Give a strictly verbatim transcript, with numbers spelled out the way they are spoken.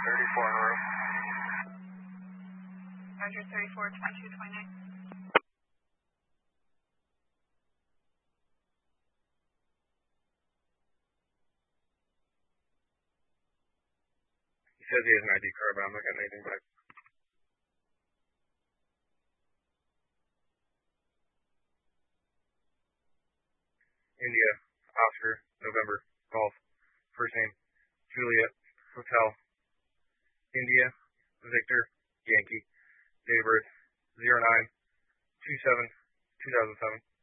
thirty-four en route. Roger, thirty-four, twenty-two, twenty-nine. He says he has an I D card, but I'm not getting anything back. India, Oscar, November, Golf. First name, Juliet, Hotel. India, Victor, Yankee. Date of birth, zero nine two seven two thousand seven.